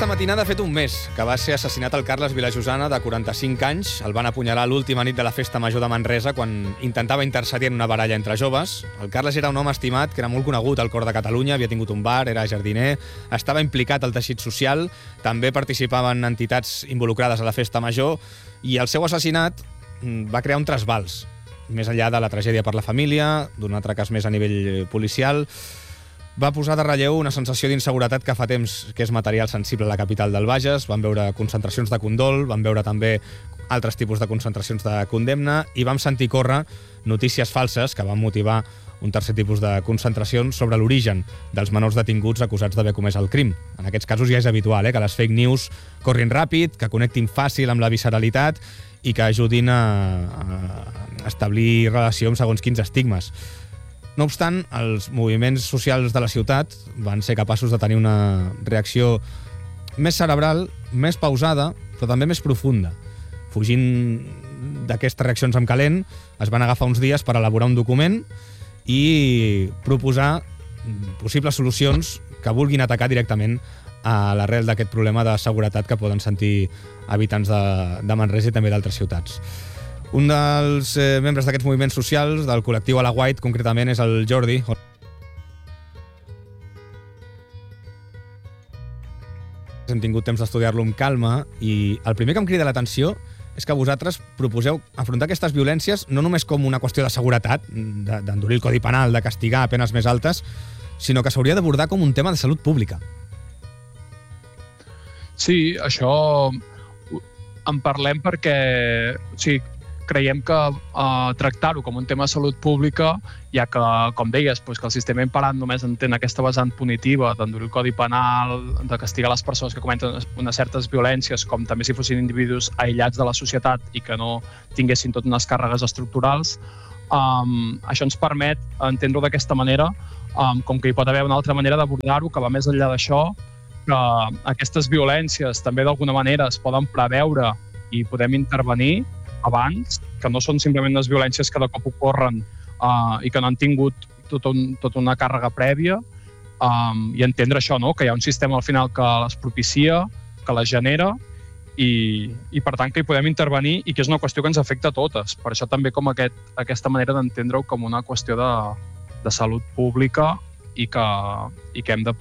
Aquesta matinada ha fet un mes que va ser assassinat el Carles Vilajosana, de 45 anys. El van apunyalar l'última nit de la festa major de Manresa quan intentava intercedir en una baralla entre joves. El Carles era un home estimat, que era molt conegut al cor de Catalunya, havia tingut un bar, era jardiner, estava implicat al teixit social, també participava en entitats involucrades a la festa major, i el seu assassinat va crear un trasbals, més enllà de la tragèdia per la família, d'un altre cas més a nivell policial. Va posar de relleu una sensació d'inseguretat que fa temps que és material sensible a la capital del Bages. Vam veure concentracions de condol, vam veure també altres tipus de concentracions de condemna i vam sentir córrer notícies falses que van motivar un tercer tipus de concentracions sobre l'origen dels menors detinguts acusats d'haver comès el crim. En aquests casos ja és habitual que les fake news corrin ràpid, que connectin fàcil amb la visceralitat i que ajudin a establir relació amb segons quins estigmes. No obstant, els moviments socials de la ciutat van ser capaços de tenir una reacció més cerebral, més pausada, però també més profunda. Fugint d'aquestes reaccions amb calent, es van agafar uns dies per elaborar un document i proposar possibles solucions que vulguin atacar directament a l'arrel d'aquest problema de seguretat que poden sentir habitants de Manresa i també d'altres ciutats. Un dels membres d'aquests moviments socials, del col·lectiu A la White, concretament, és el Jordi. Hem tingut temps d'estudiar-lo amb calma i el primer que em crida l'atenció és que vosaltres proposeu afrontar aquestes violències no només com una qüestió de seguretat, d'endurir el Codi Penal, de castigar a penes més altes, sinó que s'hauria d'abordar com un tema de salut pública. Sí, això en parlem perquè creiem que tractar-ho com un tema de salut pública, ja que, com deies, que el sistema imperant només entén aquesta vessant punitiva d'endurir el Codi Penal, de castigar les persones que cometen unes certes violències, com també si fossin individus aïllats de la societat i que no tinguessin tot unes càrregues estructurals. Això ens permet entendre-ho d'aquesta manera, com que hi pot haver una altra manera d'abordar-ho que va més enllà d'això, que aquestes violències també d'alguna manera es poden preveure i podem intervenir abans, que no són simplement unes violències que de cop ocorren i que no han tingut tota una càrrega prèvia, i entendre això, que hi ha un sistema al final que les propicia, que les genera i per tant que hi podem intervenir i que és una qüestió que ens afecta a totes. Per això també com aquesta manera d'entendre-ho com una qüestió de salut pública i que hem de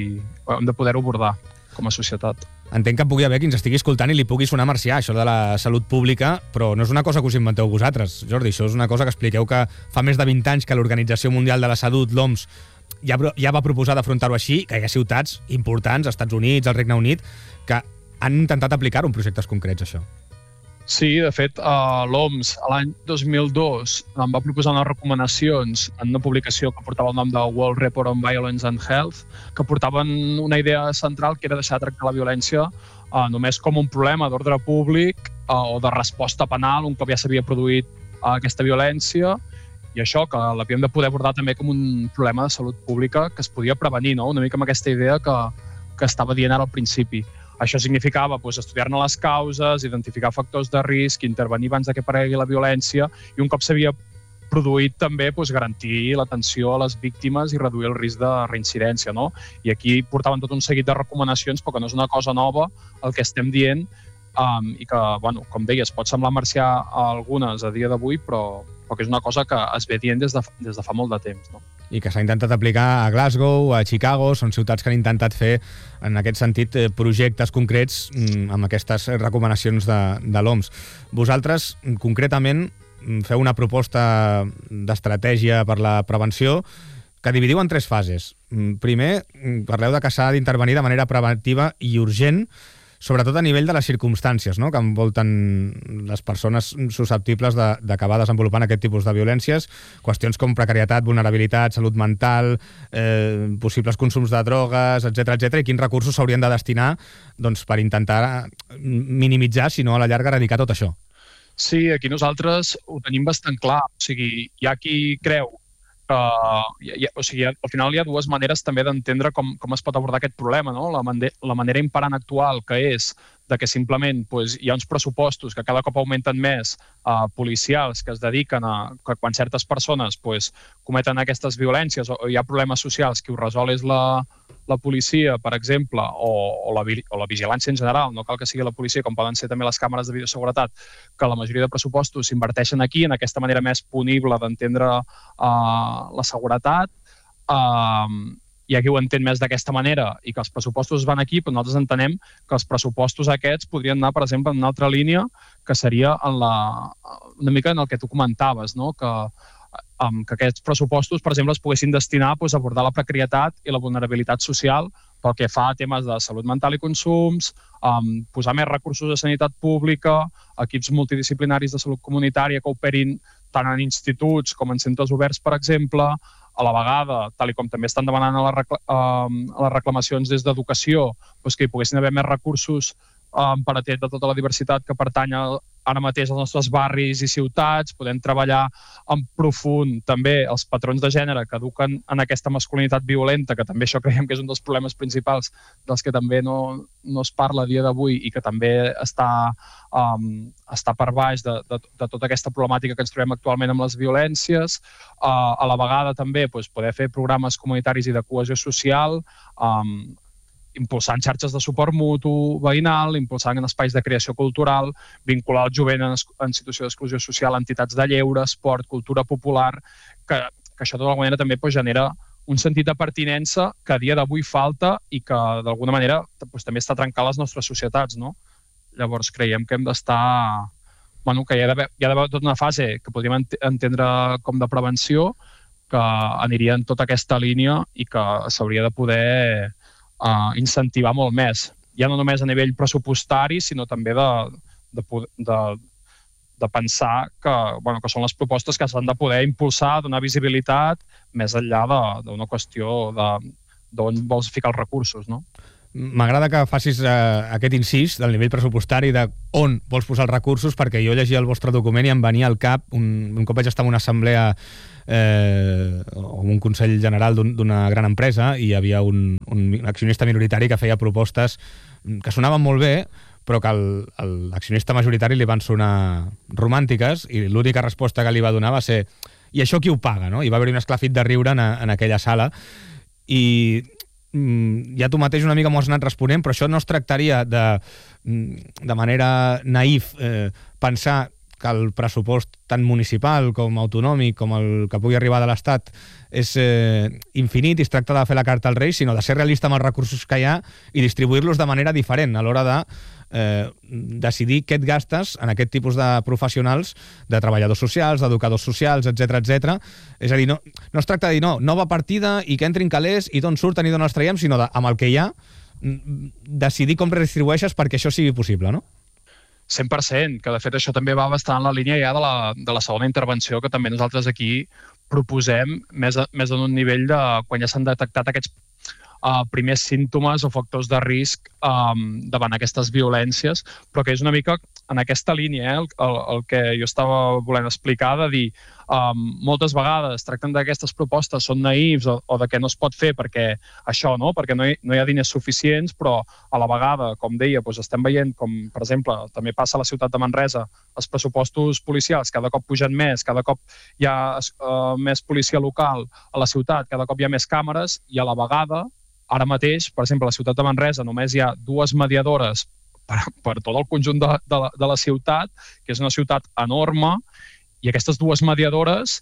poder-ho abordar com a societat. Entenc que pugui haver qui ens estigui escoltant i li pugui sonar marcià, això de la salut pública, però no és una cosa que us inventeu vosaltres, Jordi. Això és una cosa que expliqueu que fa més de 20 anys que l'Organització Mundial de la Salut, l'OMS, ja va proposar d'afrontar-ho així, que hi ha ciutats importants, Estats Units, el Regne Unit, que han intentat aplicar-ho en projectes concrets, això. Sí, de fet, l'OMS l'any 2002 em va proposar unes recomanacions en una publicació que portava el nom de World Report on Violence and Health, que portaven una idea central que era deixar de tractar la violència només com un problema d'ordre públic o de resposta penal un cop ja s'havia produït aquesta violència, i això que l'havíem de poder abordar també com un problema de salut pública que es podia prevenir, una mica amb aquesta idea que estava dient ara al principi. Això significava estudiar-ne les causes, identificar factors de risc, intervenir abans que aparegui la violència i un cop s'havia produït també garantir l'atenció a les víctimes i reduir el risc de reincidència. I aquí portaven tot un seguit de recomanacions, però que no és una cosa nova el que estem dient i que, com deies, pot semblar marcià a algunes a dia d'avui, però que és una cosa que es ve dient des de fa molt de temps. I que s'ha intentat aplicar a Glasgow, a Chicago, són ciutats que han intentat fer, en aquest sentit, projectes concrets amb aquestes recomanacions de l'OMS. Vosaltres, concretament, feu una proposta d'estratègia per la prevenció que dividiu en 3 fases. Primer, parleu de que s'ha d'intervenir de manera preventiva i urgent, sobretot a nivell de les circumstàncies que envolten les persones susceptibles d'acabar desenvolupant aquest tipus de violències, qüestions com precarietat, vulnerabilitat, salut mental, possibles consums de drogues, etc, i quins recursos s'haurien de destinar per intentar minimitzar, si no a la llarga erradicar tot això. Sí, aquí nosaltres ho tenim bastant clar. O sigui, hi ha qui creu que al final hi ha 2 maneres també d'entendre com es pot abordar aquest problema. La manera imperant actual, que és de que simplement hi ha uns pressupostos que cada cop augmenten més policials que es dediquen a que quan certes persones cometen aquestes violències o hi ha problemes socials, qui ho resol és la policia, per exemple, o la vigilància en general, no cal que sigui la policia, com poden ser també les càmeres de videoseguretat, que la majoria de pressupostos s'inverteixen aquí, en aquesta manera més punible d'entendre la seguretat. Hi ha qui ho entén més d'aquesta manera i que els pressupostos van aquí, però nosaltres entenem que els pressupostos aquests podrien anar, per exemple, en una altra línia, que seria una mica en el que tu comentaves, no? Que aquests pressupostos, per exemple, es poguessin destinar a abordar la precarietat i la vulnerabilitat social pel que fa a temes de salut mental i consums, posar més recursos de sanitat pública, equips multidisciplinaris de salut comunitària que operin tant en instituts com en centres oberts, per exemple, a la vegada, tal com també estan demanant a les reclamacions des d'educació, que hi poguessin haver més recursos per atendre tota la diversitat que pertany ara mateix als nostres barris i ciutats, podem treballar en profund també els patrons de gènere que eduquen en aquesta masculinitat violenta, que també això creiem que és un dels problemes principals dels que també no es parla a dia d'avui i que també està per baix de tota aquesta problemàtica que ens trobem actualment amb les violències. A la vegada també poder fer programes comunitaris i de cohesió social, impulsant xarxes de suport mutu veïnal, impulsant espais de creació cultural, vincular el jovent en situació d'exclusió social a entitats de lleure, esport, cultura popular, que això d'alguna manera també genera un sentit de pertinença que a dia d'avui falta i que d'alguna manera també està trencant les nostres societats, no? Llavors creiem que hem d'estar... que hi ha d'haver tota una fase que podríem entendre com de prevenció, que aniria en tota aquesta línia i que s'hauria de poder incentivar molt més. Ja no només a nivell pressupostari, sinó també de pensar que són les propostes que s'han de poder impulsar, donar visibilitat, més enllà d'una qüestió d'on vols ficar els recursos, no? M'agrada que facis aquest incís del nivell pressupostari, d'on vols posar els recursos, perquè jo llegia el vostre document i em venia al cap, un cop vaig estar en una assemblea o un consell general d'una gran empresa i hi havia un accionista minoritari que feia propostes que sonaven molt bé, però que l'accionista majoritari li van sonar romàntiques i l'única resposta que li va donar va ser i això qui ho paga, no? I va haver-hi un esclafit de riure en aquella sala i ja tu mateix una mica m'ho has anat responent, però això no es tractaria de manera naïf pensar que el pressupost tant municipal com autonòmic com el que pugui arribar de l'Estat és infinit i es tracta de fer la carta als Reis, sinó de ser realista amb els recursos que hi ha i distribuir-los de manera diferent a l'hora de decidir què et gastes en aquest tipus de professionals, de treballadors socials, d'educadors socials, etc. És a dir, no es tracta de dir nova partida i que entrin calés i d'on surten i d'on els traiem, sinó amb el que hi ha decidir com redistribueixes perquè això sigui possible, no? 100%, que de fet això també va bastant en la línia ja de la segona intervenció que també nosaltres aquí proposem més en un nivell de quan ja s'han detectat aquests primers símptomes o factors de risc davant aquestes violències, però que és una mica en aquesta línia el que jo estava volent explicar, de dir moltes vegades tracten d'aquestes propostes són naïfs o de que no es pot fer perquè això, no? Perquè no hi ha diners suficients, però a la vegada, com deia, estem veient com, per exemple, també passa a la ciutat de Manresa, els pressupostos policials cada cop pugen més, cada cop hi ha més policia local a la ciutat, cada cop hi ha més càmeres i a la vegada, ara mateix, per exemple, a la ciutat de Manresa només hi ha 2 mediadores per tot el conjunt de la ciutat, que és una ciutat enorme, i aquestes 2 mediadores,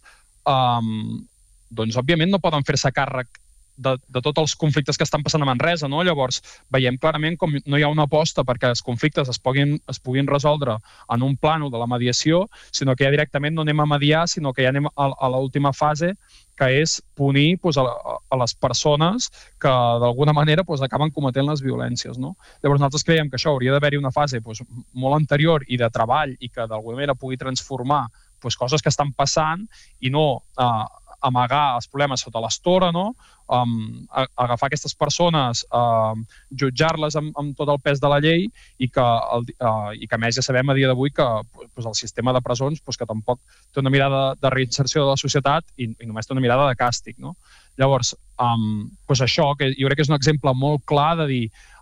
doncs, òbviament, no poden fer-se càrrec de tots els conflictes que estan passant a Manresa, no? Llavors, veiem clarament com no hi ha una aposta perquè els conflictes es puguin resoldre en un plànol de la mediació, sinó que ja directament no anem a mediar, sinó que ja anem a l'última fase, que és punir a les persones que d'alguna manera acaben cometent les violències, no? Llavors nosaltres creiem que això hauria d'haver-hi una fase molt anterior i de treball i que d'alguna manera pugui transformar coses que estan passant i no amagar els problemes sota l'estora, no? Agafar aquestes persones, jutjar-les amb tot el pes de la llei i que a més ja sabem a dia d'avui que el sistema de presons que tampoc té una mirada de reinserció de la societat i només té una mirada de càstig, no? Llavors, això, que jo crec que és un exemple molt clar de dir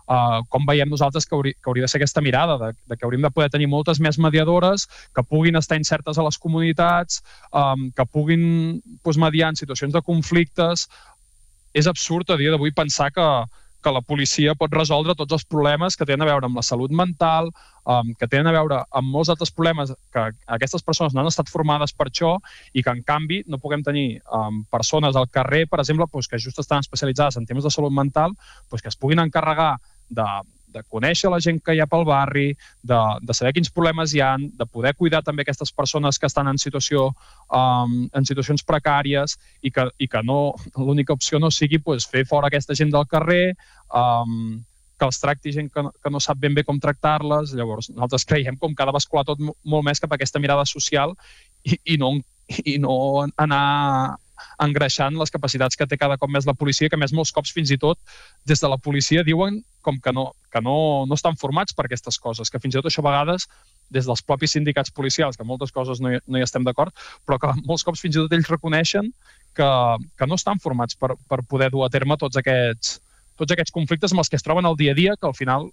com veiem nosaltres que hauria de ser aquesta mirada, de que hauríem de poder tenir moltes més mediadores que puguin estar insertes a les comunitats, que puguin mediar en situacions de conflictes. És absurd a dia d'avui pensar que la policia pot resoldre tots els problemes que tenen a veure amb la salut mental, que tenen a veure amb molts altres problemes que aquestes persones no han estat formades per això i que, en canvi, no puguem tenir persones al carrer, per exemple, que just estan especialitzades en temes de salut mental, que es puguin encarregar de conèixer la gent que hi ha pel barri, de saber quins problemes hi ha, de poder cuidar també aquestes persones que estan en situacions precàries i que no, l'única opció no sigui fer fora aquesta gent del carrer, que els tracti gent que no sap ben bé com tractar-les. Llavors, nosaltres creiem com que ha de bascular tot molt més cap a aquesta mirada social i no anar engreixant les capacitats que té cada cop més la policia, que més molts cops fins i tot des de la policia diuen com que no estan formats per aquestes coses, que fins i tot això a vegades des dels propis sindicats policials, que moltes coses no hi estem d'acord, però que molts cops fins i tot ells reconeixen que no estan formats per poder dur a terme tots aquests conflictes amb els que es troben al dia a dia, que al final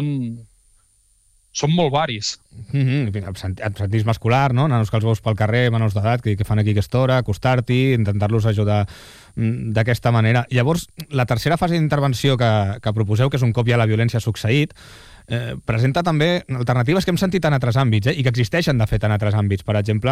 són molt varis. Et sentís mascular, no? Nanos que els veus pel carrer, menors d'edat, que fan aquí aquesta hora, acostar-t'hi, intentar-los ajudar d'aquesta manera. Llavors, la tercera fase d'intervenció que proposeu, que és un cop ja la violència ha succeït, presenta també alternatives que hem sentit en altres àmbits, i que existeixen, de fet, en altres àmbits. Per exemple,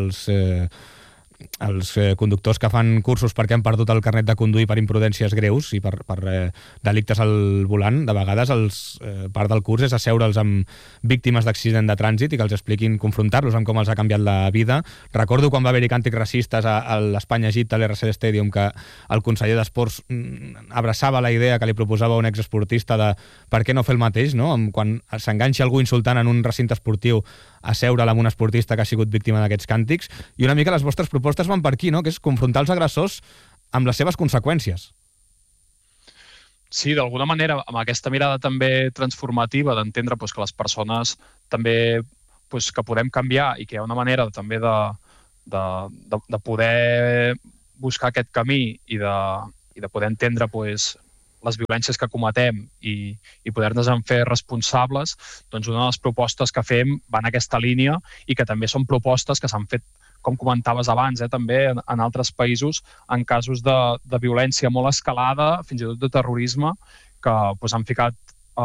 els conductors que fan cursos perquè han perdut el carnet de conduir per imprudències greus i per delictes al volant, de vegades part del curs és asseure'ls amb víctimes d'accident de trànsit i que els expliquin, confrontar-los amb com els ha canviat la vida. Recordo quan va haver-hi càntics racistes a l'Espanya-Egipte, a l'RC Stadium, que el conseller d'Esports abraçava la idea que li proposava un exesportista de per què no fer el mateix, no? Quan s'enganxa algú insultant en un recinte esportiu, asseure'l amb un esportista que ha sigut víctima d'aquests càntics, i una mica les vostres propostes van per aquí, no? Que és confrontar els agressors amb les seves conseqüències. Sí, d'alguna manera, amb aquesta mirada també transformativa d'entendre que les persones també que podem canviar i que hi ha una manera també de poder buscar aquest camí i de poder entendre les violències que cometem i poder-nos en fer responsables, doncs una de les propostes que fem va en aquesta línia i que també són propostes que s'han fet, com comentaves abans, també en altres països, en casos de violència molt escalada, fins i tot de terrorisme, que han ficat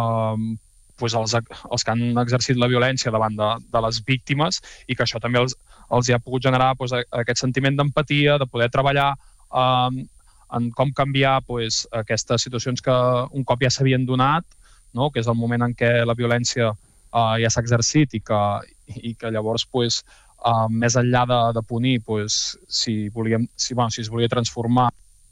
els que han exercit la violència davant de les víctimes i que això també els ha pogut generar aquest sentiment d'empatia, de poder treballar en com canviar aquestes situacions que un cop ja s'havien donat, no? Que és el moment en què la violència ja s'ha exercit i que llavors, més enllà de punir, si es volia transformar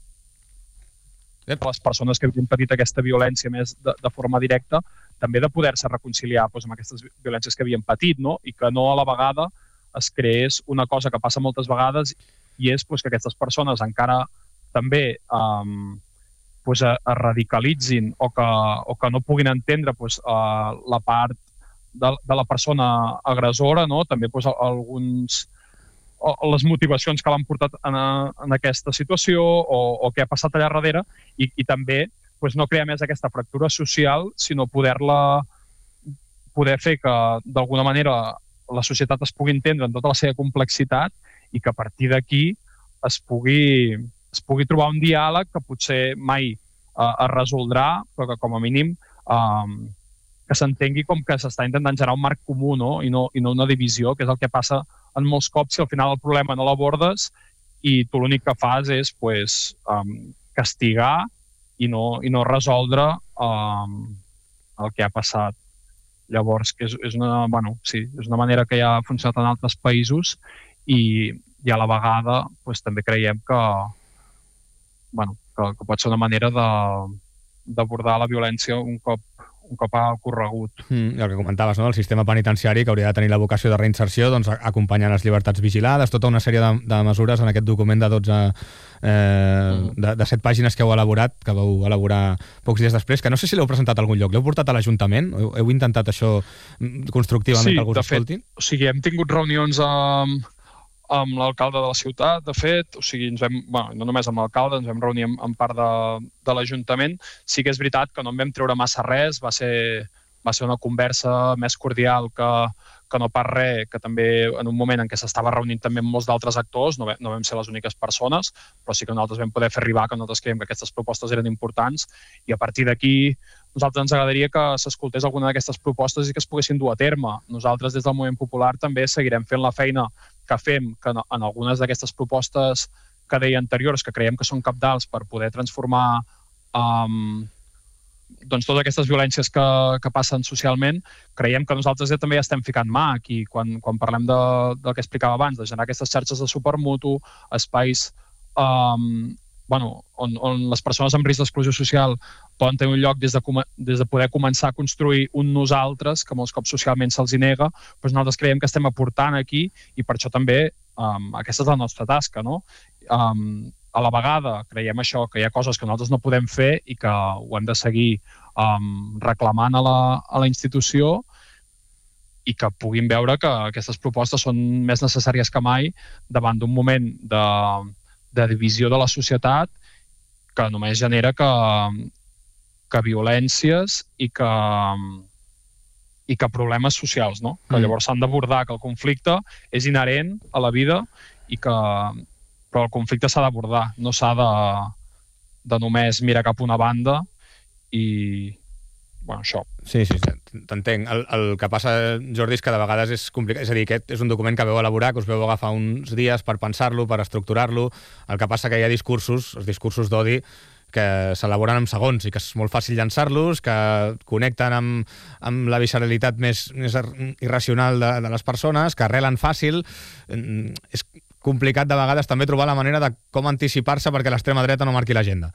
les persones que havien patit aquesta violència més de forma directa, també de poder-se reconciliar amb aquestes violències que havien patit, no? I que no a la vegada es creés una cosa que passa moltes vegades i és que aquestes persones encara també es radicalitzin o que no puguin entendre la part de la persona agressora, no? També les motivacions que l'han portat en aquesta situació o què ha passat allà darrere i també no crear més aquesta fractura social, sinó poder fer que d'alguna manera la societat es pugui entendre en tota la seva complexitat i que a partir d'aquí es pugui trobar un diàleg que potser mai es resoldrà, però que com a mínim que s'entengui com que s'està intentant generar un marc comú, no? I no una divisió, que és el que passa en molts cops si al final el problema no l'abordes i tu l'únic que fas és castigar i no resoldre el que ha passat. Llavors, que és una manera que ja ha funcionat en altres països i a la vegada també creiem que pot ser una manera d'abordar la violència un cop ha ocorregut. El que comentaves, no? El sistema penitenciari que hauria de tenir la vocació de reinserció, doncs acompanyant les llibertats vigilades, tota una sèrie de mesures en aquest document de 7 pàgines que heu elaborat, que vau elaborar pocs dies després, que no sé si l'heu presentat a algun lloc. L'heu portat a l'Ajuntament? Heu intentat això constructivament que algú s'escolti? Sí, de fet, hem tingut reunions amb l'alcalde de la ciutat, de fet, o sigui, no només amb l'alcalde, ens vam reunir amb part de l'Ajuntament. Sí que és veritat que no en vam treure massa res, va ser una conversa més cordial que no pas res, que també en un moment en què s'estava reunint també amb molts d'altres actors, no vam ser les úniques persones, però sí que nosaltres vam poder fer arribar que nosaltres creiem que aquestes propostes eren importants i a partir d'aquí nosaltres ens agradaria que s'escoltés alguna d'aquestes propostes i que es poguessin dur a terme. Nosaltres des del Moviment Popular també seguirem fent la feina que fem, que en algunes d'aquestes propostes que deia anteriors, que creiem que són cabdals per poder transformar doncs totes aquestes violències que passen socialment, creiem que nosaltres ja també ja estem ficant mà aquí, quan parlem del que explicava abans, de generar aquestes xarxes de suport mutu, espais on les persones amb risc d'exclusió social poden tenir un lloc des de poder començar a construir un nosaltres, que molts cops socialment se'ls nega, però nosaltres creiem que estem aportant aquí i per això també aquesta és la nostra tasca, no? A la vegada creiem això, que hi ha coses que nosaltres no podem fer i que ho hem de seguir reclamant a la institució i que puguin veure que aquestes propostes són més necessàries que mai davant d'un moment de divisió de la societat que només genera que violències i que problemes socials, no? Que llavors s'han d'abordar, que el conflicte és inherent a la vida però el conflicte s'ha d'abordar, no s'ha de només mirar cap a una banda i això. Sí, t'entenc. El que passa, Jordi, és que de vegades és complicat. És a dir, aquest és un document que vau elaborar, que us vau agafar uns dies per pensar-lo, per estructurar-lo. El que passa que hi ha discursos, els discursos d'odi, que s'elaboren en segons i que és molt fàcil llançar-los, que connecten amb la visceralitat més irracional de les persones, que arrelen fàcil. És complicat de vegades també trobar la manera de com anticipar-se perquè l'extrema dreta no marqui l'agenda.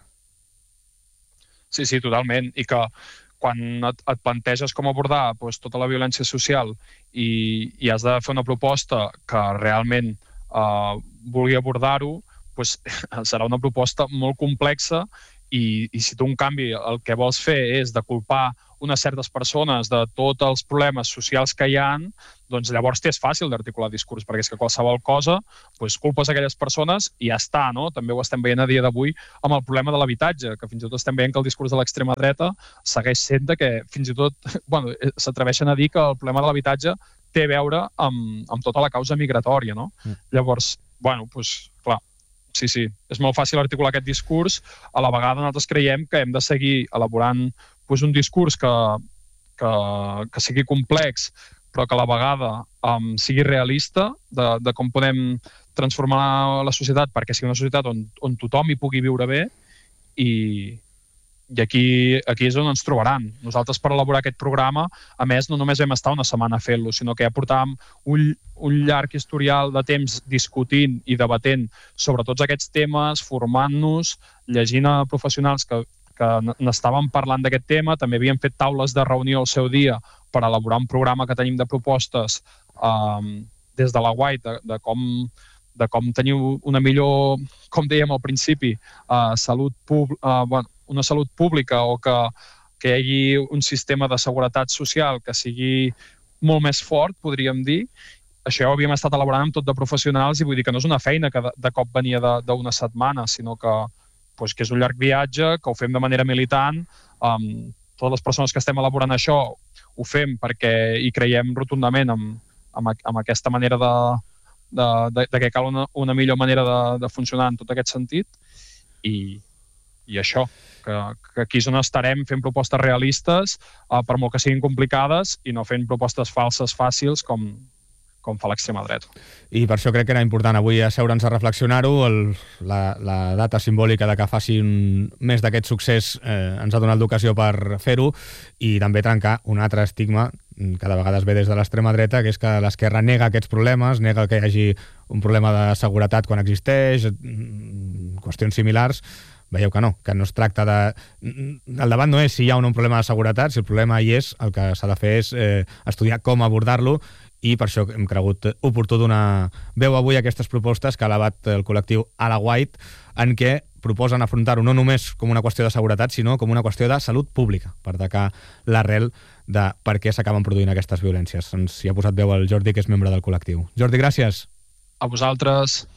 Sí, totalment. I que quan et planteges com abordar tota la violència social i has de fer una proposta que realment vulgui abordar-ho, serà una proposta molt complexa i si tu, en canvi, el que vols fer és de culpar unes certes persones de tots els problemes socials que hi ha, doncs llavors t'és fàcil d'articular discurs, perquè és que qualsevol cosa culpes aquelles persones i ja està, no? També ho estem veient a dia d'avui amb el problema de l'habitatge, que fins i tot estem veient que el discurs de l'extrema dreta segueix sent que fins i tot s'atreveixen a dir que el problema de l'habitatge té a veure amb tota la causa migratòria, no? Llavors, clar, sí, és molt fàcil articular aquest discurs. A la vegada nosaltres creiem que hem de seguir elaborant un discurs que sigui complex, però que a la vegada sigui realista de com podem transformar la societat perquè sigui una societat on tothom hi pugui viure bé i aquí és on ens trobaran. Nosaltres, per elaborar aquest programa, a més, no només vam estar una setmana fent-lo, sinó que ja portàvem un llarg historial de temps discutint i debatent sobre tots aquests temes, formant-nos, llegint a professionals que n'estaven parlant d'aquest tema. També havíem fet taules de reunió al seu dia per elaborar un programa que tenim de propostes des de la White, de com tenir una millor, com dèiem al principi, una salut pública o que hi hagi un sistema de seguretat social que sigui molt més fort, podríem dir. Això ho havíem estat elaborant amb tot de professionals i vull dir que no és una feina que de cop venia d'una setmana, sinó que és un llarg viatge, que ho fem de manera militant. Totes les persones que estem elaborant això ho fem perquè hi creiem rotundament amb aquesta manera de que cal una millor manera de funcionar en tot aquest sentit i això, que aquí és on estarem fent propostes realistes, per molt que siguin complicades, i no fent propostes falses fàcils com fa l'extrema dreta. I per això crec que era important avui asseure'ns a reflexionar-ho. La data simbòlica de que faci un mes d'aquest succés ens ha donat l'ocasió per fer-ho i també trencar un altre estigma que de vegades ve des de l'extrema dreta, que és que l'esquerra nega aquests problemes, nega que hi hagi un problema de seguretat quan existeix, qüestions similars. Veieu que no es tracta de... El debat no és si hi ha o no un problema de seguretat, si el problema hi és, el que s'ha de fer és estudiar com abordar-lo i per això hem cregut oportú donar veu avui a aquestes propostes que ha elevat el col·lectiu A la White, en què proposen afrontar-ho no només com una qüestió de seguretat, sinó com una qüestió de salut pública, per atacar l'arrel de per què s'acaben produint aquestes violències. Ens hi ha posat veu el Jordi, que és membre del col·lectiu. Jordi, gràcies. A vosaltres.